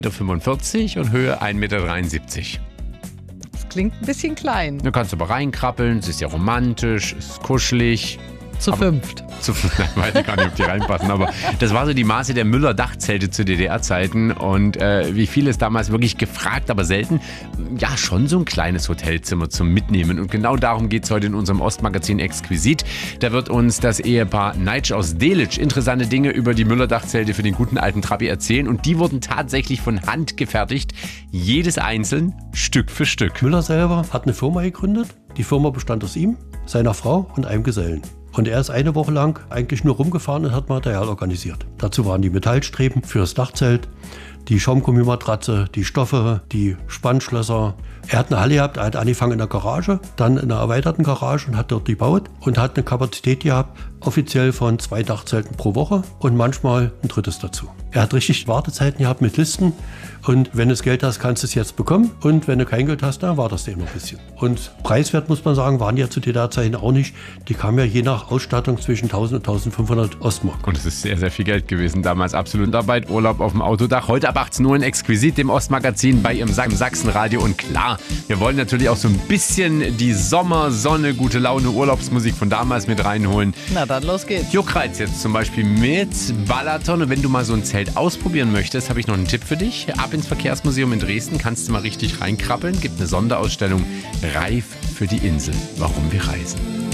1,45 und Höhe 1,73 Meter. Das klingt ein bisschen klein. Du kannst aber reinkrabbeln, es ist ja romantisch, es ist kuschelig. Zu fünft. Weiß ich gar nicht, ob die reinpassen, aber das war so die Maße der Müller-Dachzelte zu DDR-Zeiten und wie viele es damals wirklich gefragt, aber selten, ja schon so ein kleines Hotelzimmer zum Mitnehmen und genau darum geht es heute in unserem Ostmagazin Exquisit. Da wird uns das Ehepaar Neitsch aus Delitzsch interessante Dinge über die Müller-Dachzelte für den guten alten Trabi erzählen und die wurden tatsächlich von Hand gefertigt, jedes einzeln, Stück für Stück. Müller selber hat eine Firma gegründet, die Firma bestand aus ihm, seiner Frau und einem Gesellen. Und er ist eine Woche lang eigentlich nur rumgefahren und hat Material organisiert. Dazu waren die Metallstreben fürs Dachzelt, die Schaumgummimatratze, die Stoffe, die Spannschlösser. Er hat eine Halle gehabt, er hat angefangen in der Garage, dann in einer erweiterten Garage und hat dort gebaut und hat eine Kapazität gehabt, offiziell von 2 Dachzelten pro Woche und manchmal ein drittes dazu. Er hat richtig Wartezeiten gehabt mit Listen und wenn du das Geld hast, kannst du es jetzt bekommen und wenn du kein Geld hast, dann wartest du eben noch ein bisschen. Und preiswert muss man sagen, waren die ja zu DDR-Zeiten auch nicht. Die kamen ja je nach Ausstattung zwischen 1000 und 1500 Ostmark. Und es ist sehr, sehr viel Geld gewesen damals. Absolut Arbeit, Urlaub auf dem Autodach. Heute ab 18 Uhr in Exquisit, dem Ostmagazin bei Ihrem Sachsenradio. Und klar, wir wollen natürlich auch so ein bisschen die Sommersonne, gute Laune, Urlaubsmusik von damals mit reinholen. Na dann, los geht's. Juckreiz jetzt zum Beispiel mit Balaton. Und wenn du mal so ein Zelt ausprobieren möchtest, habe ich noch einen Tipp für dich. Ab ins Verkehrsmuseum in Dresden, kannst du mal richtig reinkrabbeln. Gibt eine Sonderausstellung Reif für die Insel. Warum wir reisen.